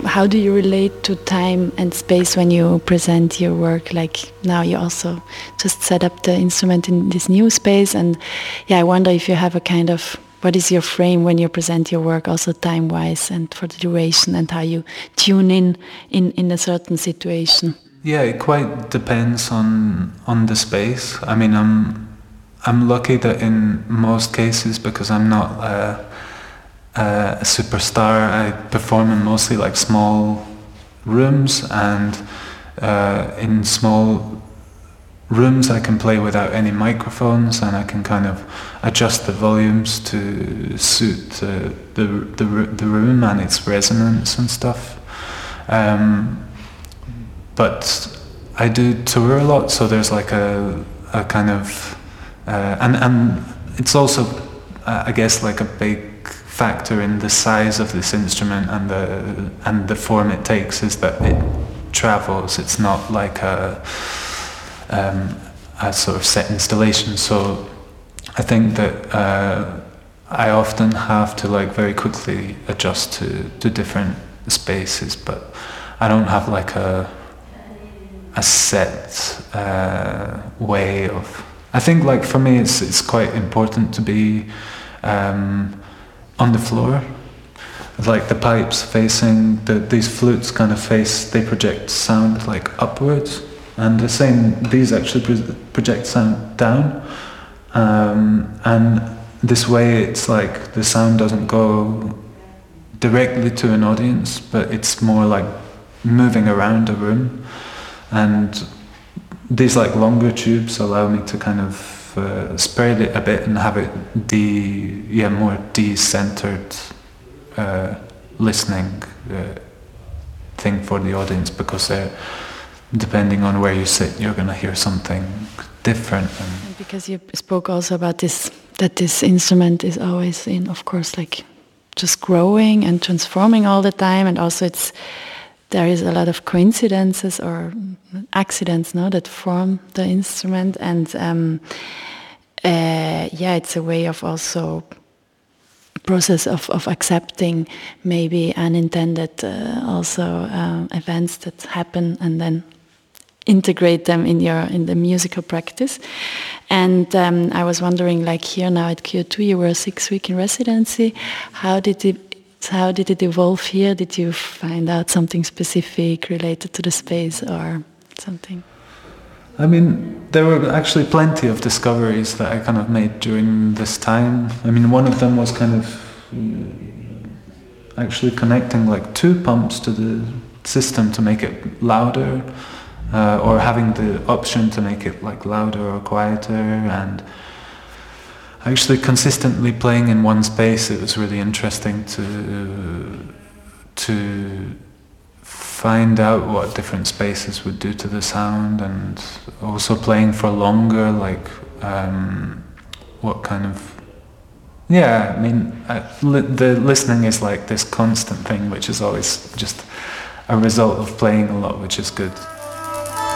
how do you relate to time and space when you present your work? Like now you also just set up the instrument in this new space, and yeah, I wonder if you have a kind of, what is your frame when you present your work, also time-wise and for the duration, and how you tune in a certain situation? Yeah, it quite depends on the space. I mean, I'm lucky that in most cases, because I'm not a superstar, I perform in mostly like small rooms, and in small rooms I can play without any microphones, and I can kind of adjust the volumes to suit the room and its resonance and stuff. But I do tour a lot, so there's like a kind of and it's also I guess like a big factor in the size of this instrument and the form it takes is that it travels. It's not like a sort of set installation. So I think that I often have to like very quickly adjust to different spaces, but I don't have like a set way of. I think like for me it's quite important to be on the floor, like the pipes facing these flutes kind of they project sound like upwards, and the same, these actually project sound down, and this way it's like the sound doesn't go directly to an audience, but it's more like moving around a room. And these like longer tubes allow me to kind of spread it a bit and have it more de-centered listening thing for the audience, because they're, depending on where you sit, you're going to hear something different. And because you spoke also about this, that this instrument is always in, of course, like just growing and transforming all the time, and also there is a lot of coincidences or accidents, no, that form the instrument, and it's a way of also process of accepting maybe unintended also events that happen, and then integrate them in the musical practice. And I was wondering, like here now at Q2, you were 6 weeks in residency. How did it evolve here? Did you find out something specific related to the space or something? I mean, there were actually plenty of discoveries that I kind of made during this time. I mean, one of them was kind of actually connecting like 2 pumps to the system to make it louder, or having the option to make it like louder or quieter, and actually consistently playing in one space. It was really interesting to find out what different spaces would do to the sound, and also playing for longer, like what kind of, I mean, the listening is like this constant thing, which is always just a result of playing a lot, which is good.